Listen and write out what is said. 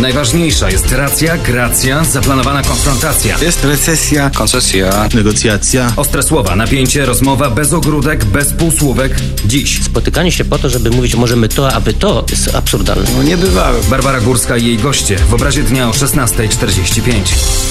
Najważniejsza jest racja, gracja, zaplanowana konfrontacja. Jest recesja, koncesja, negocjacja. Ostre słowa, napięcie, rozmowa bez ogródek, bez półsłówek. Dziś. Spotykanie się po to, żeby mówić możemy to, a wy to, jest absurdalne. No niebywałe. Barbara Górska i jej goście w obrazie dnia o 16:45.